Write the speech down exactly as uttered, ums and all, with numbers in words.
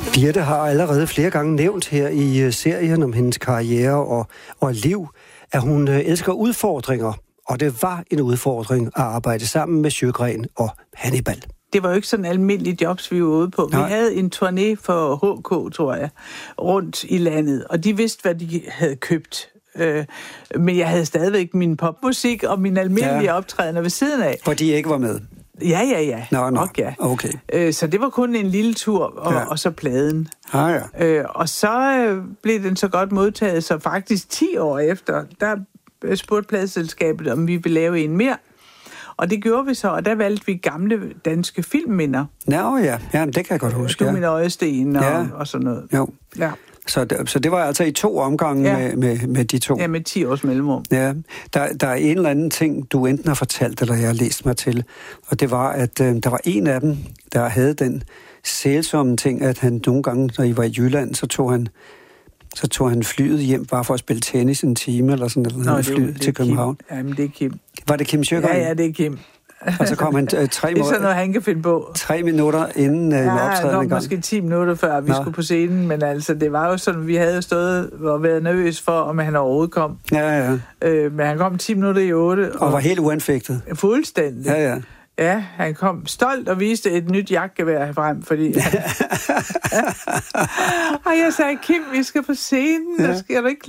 Birthe har allerede flere gange nævnt her i serien om hendes karriere og, og liv, at hun elsker udfordringer. Og det var en udfordring at arbejde sammen med Sjögren og Hannibal. Det var jo ikke sådan almindelige jobs, vi var ude på. Nej. Vi havde en turné for H K, tror jeg, rundt i landet, og de vidste, hvad de havde købt. Øh, men jeg havde stadigvæk min popmusik og min almindelige ja. optrædener ved siden af. Hvor de ikke var med? Ja, ja, ja. Nå, nå. Okay. okay. Øh, så det var kun en lille tur, og, ja. og så pladen. Ah, ja. øh, og så øh, blev den så godt modtaget, så faktisk ti år efter, der spurgte pladeselskabet, om vi ville lave en mere. Og det gjorde vi så, og der valgte vi gamle danske filmminder. Nå ja, ja det kan jeg godt huske. Du ja. min øjesten og, ja. og sådan noget. Jo. Ja. Så det, så det var altså i to omgange ja. med, med, med de to? Ja, med ti års mellemrum. Ja, der, der er en eller anden ting, du enten har fortalt, eller jeg har læst mig til, og det var, at øh, der var en af dem, der havde den sælsomme ting, at han nogle gange, når I var i Jylland, så tog han så tog han flyet hjem bare for at spille tennis en time, eller sådan noget, Nå, flyet det, til København. Kim. Jamen, det er Kim. Var det Kim Sjögren? Ja, ja, det er Kim. Og så kom han øh, tre, det er sådan noget, han kan finde på. tre minutter inden øh, ja, optræden nok i gang. Måske ti minutter før vi Nå. skulle på scenen, men altså, det var jo sådan, vi havde jo stået og været nervøs for, om han overhovedet kom. Ja, ja. Øh, men han kom ti minutter i otte. Og, og var helt uanfægtet. Fuldstændig. Ja, ja. Ja, han kom stolt og viste et nyt jagtgevær frem, fordi... og jeg sagde, Kim, vi skal på scenen, ja. Der skal du ikke